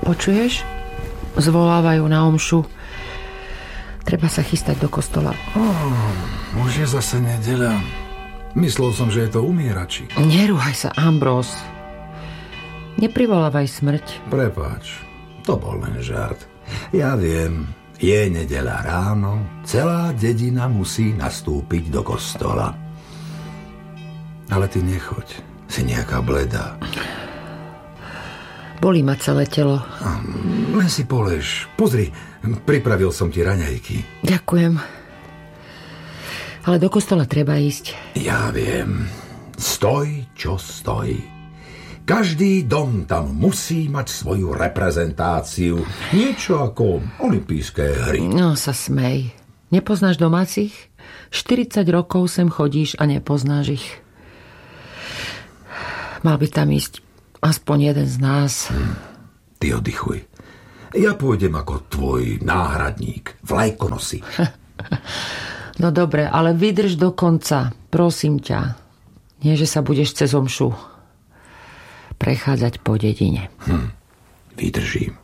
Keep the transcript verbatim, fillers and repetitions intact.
Počuješ? Zvolávajú na omšu. Treba sa chystať do kostola. Oh, už je zase nedeľa. Myslel som, že je to umierači. Nerúhaj sa, Ambrós. Neprivolávaj smrť. Prepáč, to bol len žart. Ja viem, je nedeľa ráno, celá dedina musí nastúpiť do kostola. Ale ty nechoď, si nejaká bledá. Bolí ma celé telo. Len si polež. Pozri, pripravil som ti raňajky. Ďakujem. Ale do kostola treba ísť. Ja viem. Stoj, čo stoj. Každý dom tam musí mať svoju reprezentáciu. Niečo ako olympijské hry. No sa smej. Nepoznáš domácich? štyridsať rokov sem chodíš a nepoznáš ich. Mal by tam ísť aspoň jeden z nás. Hm, ty oddychuj. Ja pôjdem ako tvoj náhradník, vlajkonosy. No dobre, ale vydrž do konca. Prosím ťa. Nie, že sa budeš cez omšu prechádzať po dedine. Hm, vydržím.